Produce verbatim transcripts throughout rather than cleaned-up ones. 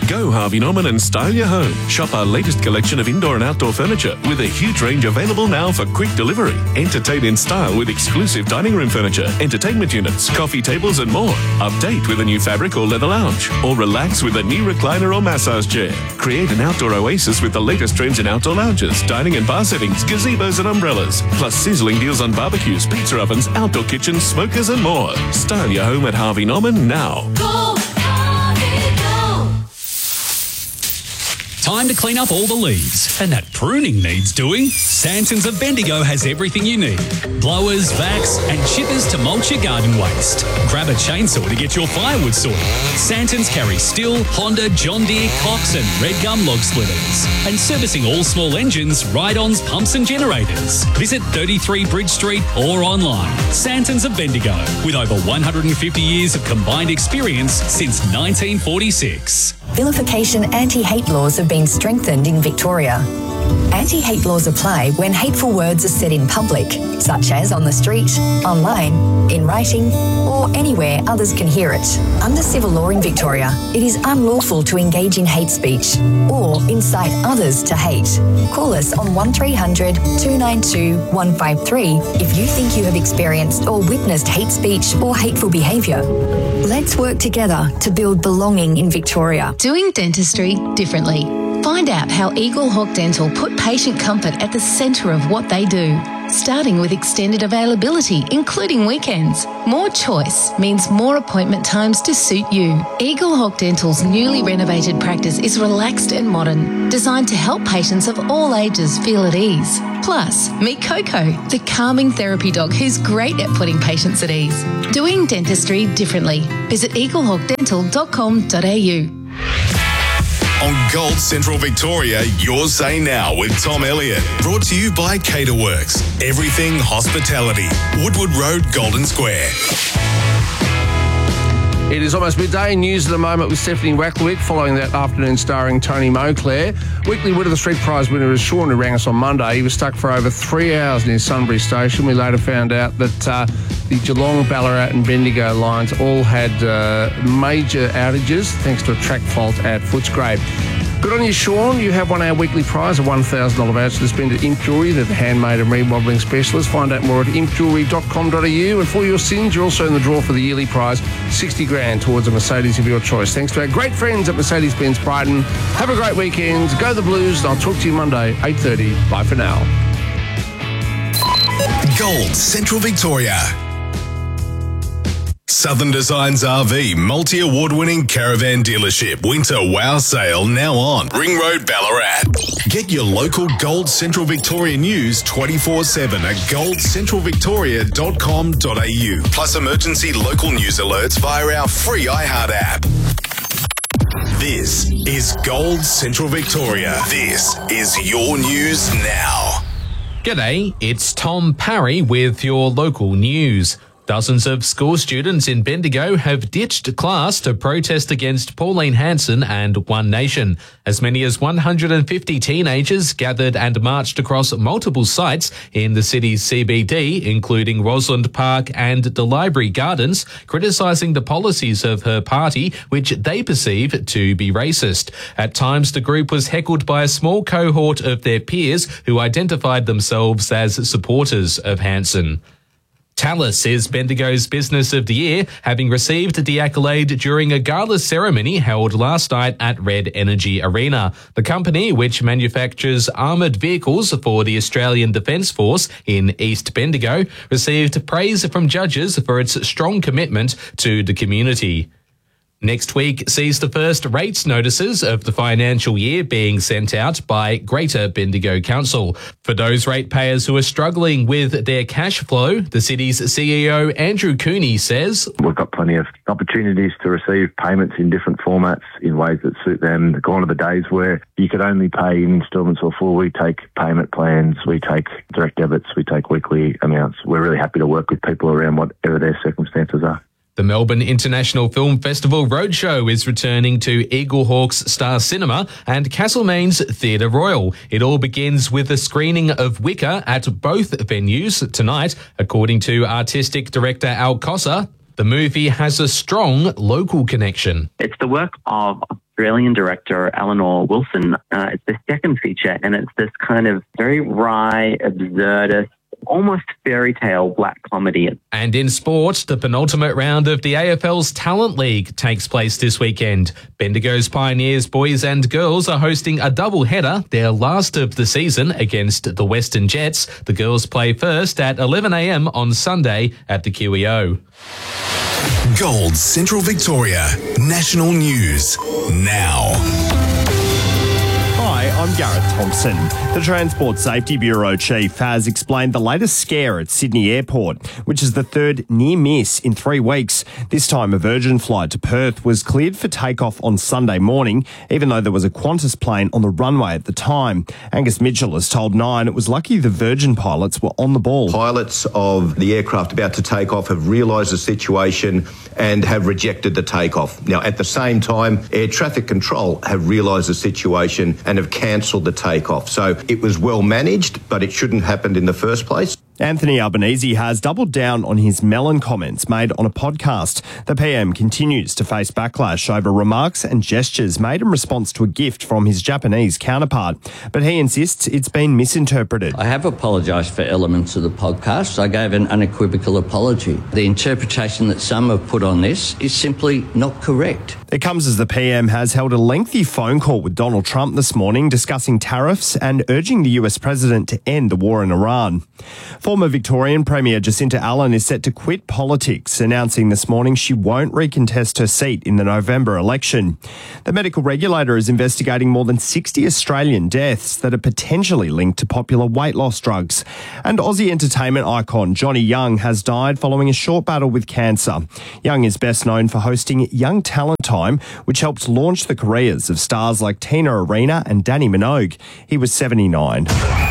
Go Harvey Norman and style your home. Shop our latest collection of indoor and outdoor furniture with a huge range available now for quick delivery. Entertain in style with exclusive dining room furniture, entertainment units, coffee tables and more. Update with a new fabric or leather lounge, or relax with a new recliner or massage chair. Create an outdoor oasis with the latest trends in outdoor lounges, dining and bar settings, gazebos and umbrellas, plus sizzling deals on barbecues, pizza ovens, outdoor kitchens, smokers and more. Style your home at Harvey Norman now. Go, Harvey, go. Time to clean up all the leaves, and that pruning needs doing. Santons of Bendigo has everything you need. Blowers, vacs and chippers to mulch your garden waste. Grab a chainsaw to get your firewood sorted. Santons carry Stihl, Honda, John Deere, Cox and Red Gum log splitters. And servicing all small engines, ride-ons, pumps and generators. Visit thirty-three Bridge Street or online. Santons of Bendigo, with over one hundred fifty years of combined experience since nineteen forty-six. Vilification anti-hate laws have been strengthened in Victoria. Anti-hate laws apply when hateful words are said in public, such as on the street, online, in writing, or anywhere others can hear it. Under civil law in Victoria, it is unlawful to engage in hate speech or incite others to hate. Call us on one three hundred, two nine two, one five three if you think you have experienced or witnessed hate speech or hateful behaviour. Let's work together to build belonging in Victoria. Doing dentistry differently. Find out how Eagle Hawk Dental put patient comfort at the centre of what they do, starting with extended availability, including weekends. More choice means more appointment times to suit you. Eagle Hawk Dental's newly renovated practice is relaxed and modern, designed to help patients of all ages feel at ease. Plus, meet Coco, the calming therapy dog who's great at putting patients at ease. Doing dentistry differently. Visit eagle hawk dental dot com dot a u. On Gold Central Victoria, Your Say Now with Tom Elliott. Brought to you by Caterworks. Everything hospitality. Woodward Road, Golden Square. It is almost midday. News at the moment with Stephanie Wacklewick following that afternoon starring Tony Moclair. Weekly Wit of the Street Prize winner is Sean, who rang us on Monday. He was stuck for over three hours near Sunbury Station. We later found out that uh, the Geelong, Ballarat and Bendigo lines all had uh, major outages thanks to a track fault at Footscray. Good on you, Sean. You have won our weekly prize, a one thousand dollars voucher to spend at Imp Jewellery, the handmade and remodelling specialist. Find out more at imp jewellery dot com dot a u. And for your sins, you're also in the draw for the yearly prize, sixty grand towards a Mercedes of your choice. Thanks to our great friends at Mercedes-Benz Brighton. Have a great weekend. Go the Blues. And I'll talk to you Monday, eight thirty. Bye for now. Gold Central Victoria. Southern Designs R V, multi-award-winning caravan dealership. Winter wow sale now on. Ring Road, Ballarat. Get your local Gold Central Victoria news twenty-four seven at gold central victoria dot com dot a u. Plus emergency local news alerts via our free iHeart app. This is Gold Central Victoria. This is your news now. G'day, it's Tom Parry with your local news. Dozens of school students in Bendigo have ditched class to protest against Pauline Hanson and One Nation. As many as one hundred fifty teenagers gathered and marched across multiple sites in the city's C B D, including Roseland Park and the Library Gardens, criticising the policies of her party, which they perceive to be racist. At times, the group was heckled by a small cohort of their peers who identified themselves as supporters of Hanson. Talus is Bendigo's Business of the Year, having received the accolade during a gala ceremony held last night at Red Energy Arena. The company, which manufactures armoured vehicles for the Australian Defence Force in East Bendigo, received praise from judges for its strong commitment to the community. Next week sees the first rates notices of the financial year being sent out by Greater Bendigo Council. For those ratepayers who are struggling with their cash flow, the city's C E O Andrew Cooney says, "We've got plenty of opportunities to receive payments in different formats in ways that suit them. Gone are the days where you could only pay in instalments or full. We take payment plans, we take direct debits, we take weekly amounts. We're really happy to work with people around whatever their circumstances are." The Melbourne International Film Festival Roadshow is returning to Eagle Hawk's Star Cinema and Castlemaine's Theatre Royal. It all begins with a screening of Wicker at both venues tonight, according to artistic director Al Cossa. The movie has a strong local connection. It's the work of a Australian director Eleanor Wilson. Uh, it's the second feature, and it's this kind of very wry, absurdist, almost fairy tale black comedy. And in sport, the penultimate round of the A F L's Talent League takes place this weekend. Bendigo's Pioneers boys and girls are hosting a double header, their last of the season, against the Western Jets. The girls play first at eleven a.m. on Sunday at the Q E O. Gold Central Victoria National News now. Hi, I'm Gareth Thompson. The Transport Safety Bureau Chief has explained the latest scare at Sydney Airport, which is the third near miss in three weeks. This time a Virgin flight to Perth was cleared for takeoff on Sunday morning, even though there was a Qantas plane on the runway at the time. Angus Mitchell has told Nine it was lucky the Virgin pilots were on the ball. Pilots of the aircraft about to take off have realised the situation and have rejected the takeoff. Now, at the same time, Air Traffic Control have realised the situation and have cancelled the takeoff. So it was well managed, but it shouldn't have happened in the first place. Anthony Albanese has doubled down on his melon comments made on a podcast. The P M continues to face backlash over remarks and gestures made in response to a gift from his Japanese counterpart, but he insists it's been misinterpreted. I have apologised for elements of the podcast. I gave an unequivocal apology. The interpretation that some have put on this is simply not correct. It comes as the P M has held a lengthy phone call with Donald Trump this morning discussing tariffs and urging the U S president to end the war in Iran. Former Victorian Premier Jacinta Allen is set to quit politics, announcing this morning she won't recontest her seat in the November election. The medical regulator is investigating more than sixty Australian deaths that are potentially linked to popular weight loss drugs. And Aussie entertainment icon Johnny Young has died following a short battle with cancer. Young is best known for hosting Young Talent Time, which helped launch the careers of stars like Tina Arena and Danny Minogue. He was seventy-nine.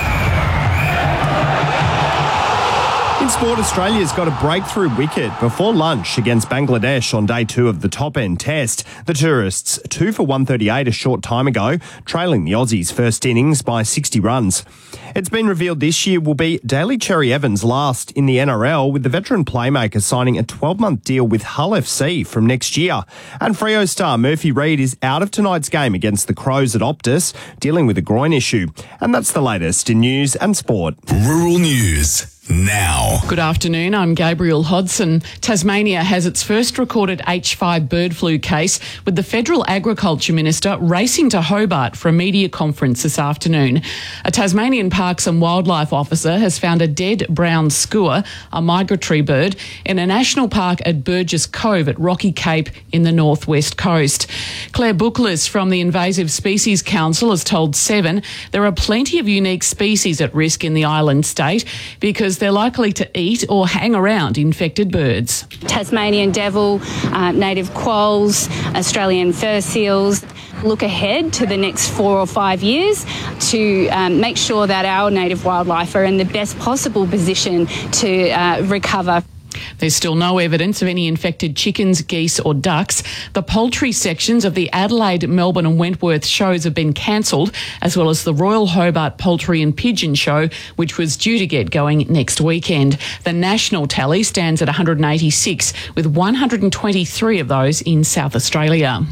In sport, Australia's got a breakthrough wicket before lunch against Bangladesh on day two of the top-end test. The tourists two for one thirty-eight a short time ago, trailing the Aussies' first innings by sixty runs. It's been revealed this year will be Daly Cherry Evans' last in the N R L, with the veteran playmaker signing a twelve-month deal with Hull F C from next year. And Freo star Murphy Reid is out of tonight's game against the Crows at Optus, dealing with a groin issue. And that's the latest in news and sport. Rural News now. Good afternoon, I'm Gabriel Hodson. Tasmania has its first recorded H five bird flu case, with the Federal Agriculture Minister racing to Hobart for a media conference this afternoon. A Tasmanian Parks and Wildlife officer has found a dead brown skua, a migratory bird, in a national park at Burgess Cove at Rocky Cape in the northwest coast. Claire Buchlas from the Invasive Species Council has told Seven there are plenty of unique species at risk in the island state because they're likely to eat or hang around infected birds. Tasmanian devil, uh, native quolls, Australian fur seals. Look ahead to the next four or five years to um, make sure that our native wildlife are in the best possible position to uh, recover. There's still no evidence of any infected chickens, geese or ducks. The poultry sections of the Adelaide, Melbourne and Wentworth shows have been cancelled, as well as the Royal Hobart Poultry and Pigeon Show, which was due to get going next weekend. The national tally stands at one hundred eighty-six, with one hundred twenty-three of those in South Australia.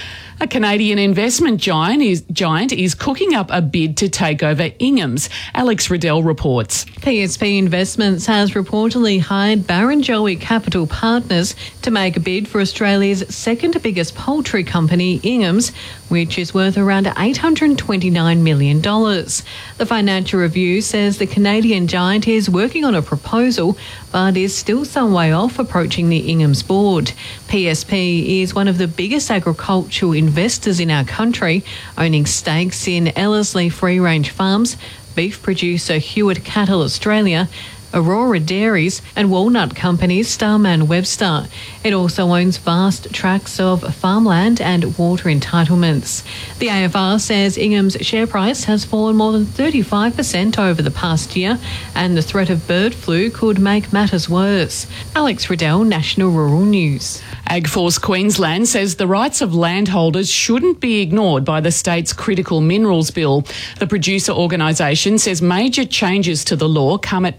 A Canadian investment giant is, giant is cooking up a bid to take over Ingham's. Alex Riddell reports. P S P Investments has reportedly hired Barrenjoey Capital Partners to make a bid for Australia's second biggest poultry company, Ingham's, which is worth around eight hundred twenty-nine million dollars. The Financial Review says the Canadian giant is working on a proposal, but is still some way off approaching the Ingham's board. P S P is one of the biggest agricultural investors in our country, owning stakes in Ellerslie Free Range Farms, beef producer Hewitt Cattle Australia, Aurora Dairies and walnut companies Starman Webster. It also owns vast tracts of farmland and water entitlements. The A F R says Ingham's share price has fallen more than thirty-five percent over the past year, and the threat of bird flu could make matters worse. Alex Riddell, National Rural News. AgForce Queensland says the rights of landholders shouldn't be ignored by the state's Critical Minerals Bill. The producer organisation says major changes to the law come at too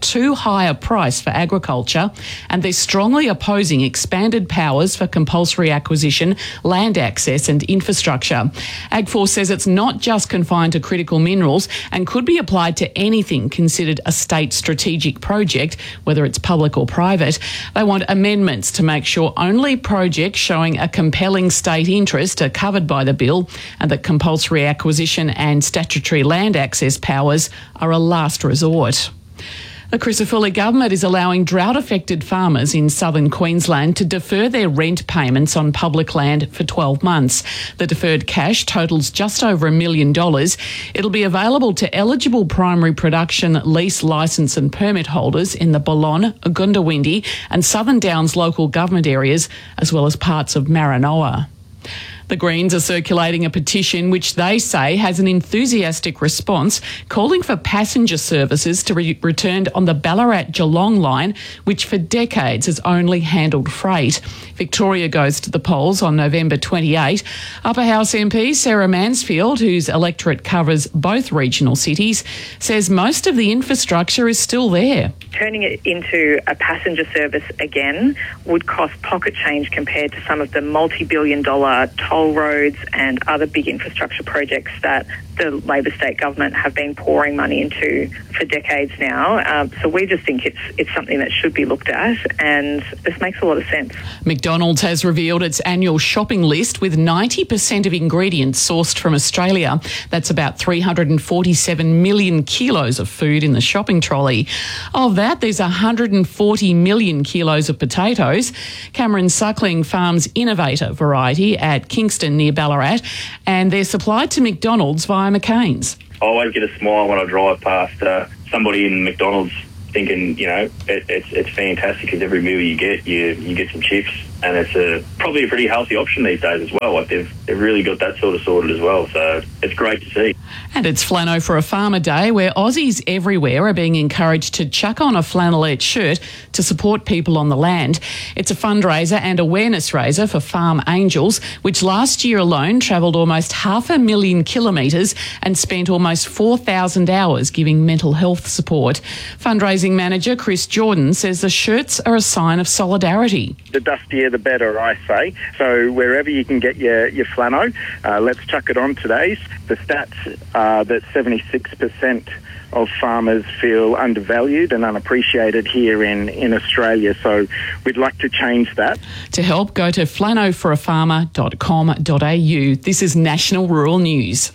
higher price for agriculture, and they're strongly opposing expanded powers for compulsory acquisition, land access and infrastructure. AgForce says it's not just confined to critical minerals and could be applied to anything considered a state strategic project, whether it's public or private. They want amendments to make sure only projects showing a compelling state interest are covered by the bill, and that compulsory acquisition and statutory land access powers are a last resort. The Crisafulli government is allowing drought-affected farmers in southern Queensland to defer their rent payments on public land for twelve months. The deferred cash totals just over a million dollars. It'll be available to eligible primary production lease licence and permit holders in the Balonne, Goondiwindi and Southern Downs local government areas, as well as parts of Maranoa. The Greens are circulating a petition which they say has an enthusiastic response, calling for passenger services to be returned on the Ballarat-Geelong line, which for decades has only handled freight. Victoria goes to the polls on November twenty-eighth. Upper House M P Sarah Mansfield, whose electorate covers both regional cities, says most of the infrastructure is still there. Turning it into a passenger service again would cost pocket change compared to some of the multi-billion dollar toll roads and other big infrastructure projects that the Labor state government have been pouring money into for decades now. Um, so we just think it's it's something that should be looked at, and this makes a lot of sense. McDonald's has revealed its annual shopping list with ninety percent of ingredients sourced from Australia. That's about three hundred forty-seven million kilos of food in the shopping trolley. Of that, there's one hundred forty million kilos of potatoes. Cameron Suckling farms Innovator variety at Kingston near Ballarat, and they're supplied to McDonald's via McCain's. I always get a smile when I drive past uh, somebody in McDonald's thinking, you know, it, it's it's fantastic because every meal you get, you you get some chips, and it's a probably a pretty healthy option these days as well. Like they've they've really got that sort of sorted as well. So it's great to see. And it's Flano for a Farmer Day, where Aussies everywhere are being encouraged to chuck on a flannelette shirt to support people on the land. It's a fundraiser and awareness raiser for Farm Angels, which last year alone travelled almost half a million kilometres and spent almost four thousand hours giving mental health support. Fundraising manager Chris Jordan says the shirts are a sign of solidarity. The dustier the better, I say. So wherever you can get your, your flannel, uh, let's chuck it on today. The stats are that seventy-six percent of farmers feel undervalued and unappreciated here in, in Australia. So we'd like to change that. To help, go to flano for a farmer dot com dot a u. This is National Rural News.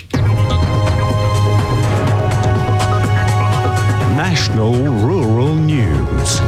National Rural News.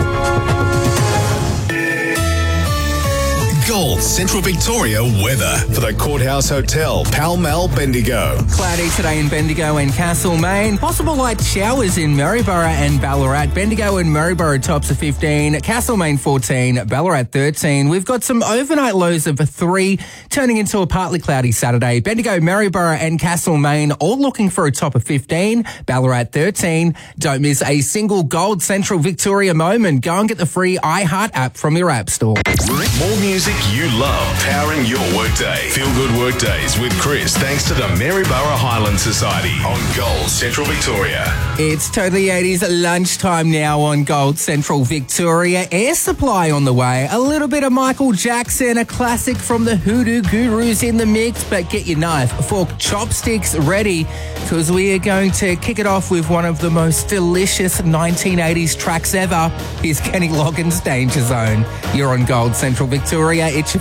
Gold Central Victoria weather for the Courthouse Hotel, Pall Mall, Bendigo. Cloudy today in Bendigo and Castlemaine. Possible light showers in Maryborough and Ballarat. Bendigo and Maryborough tops of fifteen, Castlemaine fourteen, Ballarat thirteen. We've got some overnight lows of three, turning into a partly cloudy Saturday. Bendigo, Maryborough and Castlemaine all looking for a top of fifteen, Ballarat thirteen. Don't miss a single Gold Central Victoria moment. Go and get the free iHeart app from your app store. More music you love, powering your workday. Feel Good Workdays with Chris, thanks to the Maryborough Highland Society on Gold Central Victoria. It's totally eighties lunchtime now on Gold Central Victoria. Air Supply on the way. A little bit of Michael Jackson, a classic from the Hoodoo Gurus in the mix, but get your knife, fork, chopsticks ready, because we are going to kick it off with one of the most delicious nineteen eighties tracks ever. Here's Kenny Loggins' Danger Zone. You're on Gold Central Victoria. It's your